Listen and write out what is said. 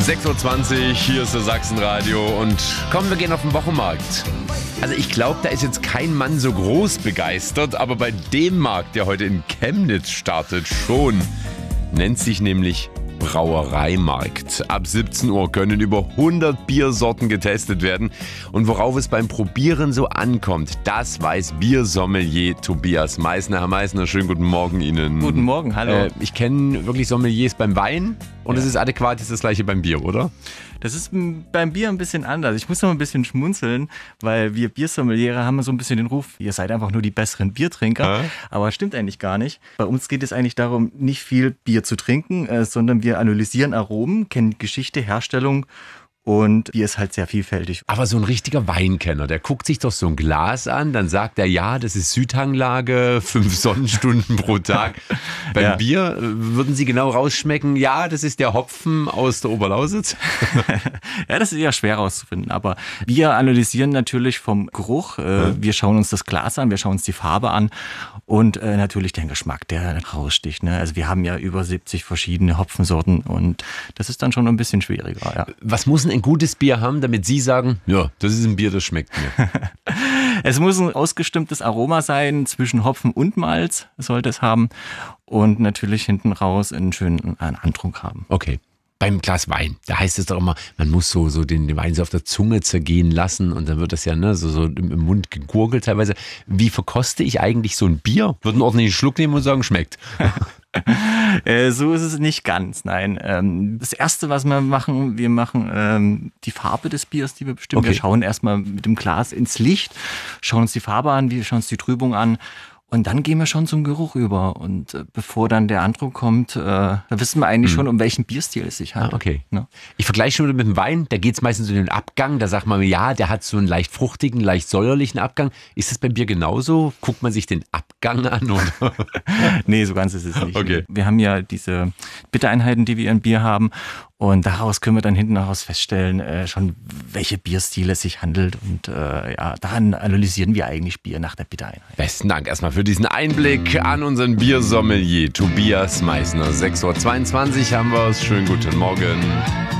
6.20 Uhr, hier ist das Sachsenradio und komm, wir gehen auf den Wochenmarkt. Also ich glaube, da ist jetzt kein Mann so groß begeistert, aber bei dem Markt, der heute in Chemnitz startet, schon. Nennt sich nämlich Brauereimarkt. Ab 17 Uhr können über 100 Biersorten getestet werden. Und worauf es beim Probieren so ankommt, das weiß Biersommelier Tobias Meissner. Herr Meissner, schönen guten Morgen Ihnen. Guten Morgen, hallo. Ich kenne wirklich Sommeliers beim Wein und es ist adäquat, ist das gleiche beim Bier, oder? Das ist beim Bier ein bisschen anders. Ich muss noch ein bisschen schmunzeln, weil wir Biersommeliere haben so ein bisschen den Ruf, ihr seid einfach nur die besseren Biertrinker. Aber stimmt eigentlich gar nicht. Bei uns geht es eigentlich darum, nicht viel Bier zu trinken, sondern wir analysieren Aromen, kennen Geschichte, Herstellung. Und Bier ist halt sehr vielfältig. Aber so ein richtiger Weinkenner, der guckt sich doch so ein Glas an, dann sagt er, ja, das ist Südhanglage, 5 Sonnenstunden pro Tag. Beim Bier würden Sie genau rausschmecken, ja, das ist der Hopfen aus der Oberlausitz? Ja, das ist eher schwer rauszufinden. Aber wir analysieren natürlich vom Geruch. Wir schauen uns das Glas an, wir schauen uns die Farbe an und natürlich den Geschmack, der raussticht. Ne? Also wir haben ja über 70 verschiedene Hopfensorten und das ist dann schon ein bisschen schwieriger. Ja. Was muss ein gutes Bier haben, damit Sie sagen, ja, das ist ein Bier, das schmeckt mir? Es muss ein ausgestimmtes Aroma sein, zwischen Hopfen und Malz sollte es haben und natürlich hinten raus einen schönen Antrunk haben. Okay. Beim Glas Wein, da heißt es doch immer, man muss so den Wein so auf der Zunge zergehen lassen und dann wird das ja so im Mund gegurgelt teilweise. Wie verkoste ich eigentlich so ein Bier? Würde einen ordentlichen Schluck nehmen und sagen, schmeckt. So ist es nicht ganz, nein. Das Erste, was wir machen die Farbe des Biers, die wir bestimmen. Okay. Wir schauen erstmal mit dem Glas ins Licht, schauen uns die Farbe an, wir schauen uns die Trübung an. Und dann gehen wir schon zum Geruch über. Und bevor dann der Antrunk kommt, da wissen wir eigentlich schon, um welchen Bierstil es sich handelt. Okay. Ja. Ich vergleiche schon mit dem Wein, da geht es meistens um den Abgang. Da sagt man, ja, der hat so einen leicht fruchtigen, leicht säuerlichen Abgang. Ist das beim Bier genauso? Guckt man sich den Abgang an? Oder? Nee, so ganz ist es nicht. Okay. Wir haben ja diese Bittereinheiten, die wir im Bier haben. Und daraus können wir dann hinten raus feststellen, schon welche Bierstile es sich handelt. Und daran analysieren wir eigentlich Bier nach der Bittereinheit. Besten Dank erstmal für diesen Einblick an unseren Biersommelier Tobias Meissner. 6.22 Uhr haben wir es. Schönen guten Morgen.